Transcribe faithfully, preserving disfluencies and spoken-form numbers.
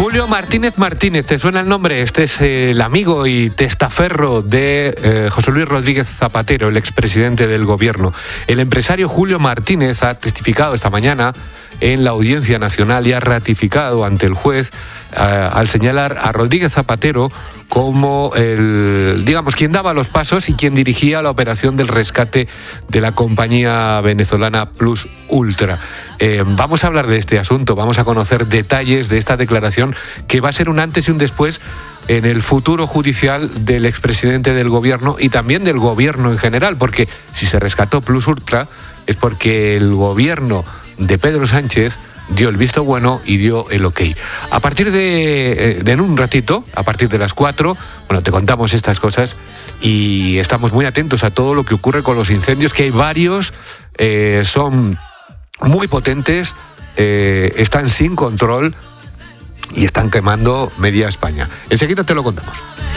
Julio Martínez Martínez, ¿te suena el nombre? Este es eh, el amigo y testaferro de eh, José Luis Rodríguez Zapatero, el expresidente del gobierno. El empresario Julio Martínez ha testificado esta mañana en la Audiencia Nacional y ha ratificado ante el juez eh, al señalar a Rodríguez Zapatero como el, digamos, quien daba los pasos y quien dirigía la operación del rescate de la compañía venezolana Plus Ultra. Eh, vamos a hablar de este asunto, vamos a conocer detalles de esta declaración que va a ser un antes y un después en el futuro judicial del expresidente del gobierno y también del gobierno en general, porque si se rescató Plus Ultra es porque el gobierno de Pedro Sánchez dio el visto bueno y dio el ok. A partir de, de en un ratito, a partir de las cuatro, bueno, te contamos estas cosas y estamos muy atentos a todo lo que ocurre con los incendios, que hay varios, eh, son muy potentes, eh, están sin control y están quemando media España. Enseguida te lo contamos.